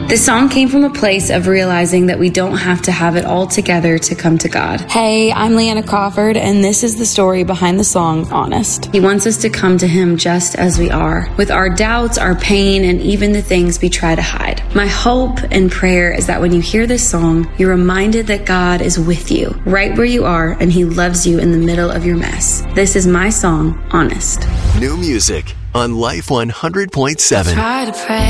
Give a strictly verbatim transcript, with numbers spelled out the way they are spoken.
This song came from a place of realizing that we don't have to have it all together to come to God. Hey, I'm Leanna Crawford, and this is the story behind the song, Honest. He wants us to come to Him just as we are, with our doubts, our pain, and even the things we try to hide. My hope and prayer is that when you hear this song, you're reminded that God is with you, right where you are, and He loves you in the middle of your mess. This is my song, Honest. New music on Life one hundred point seven. Try to pray.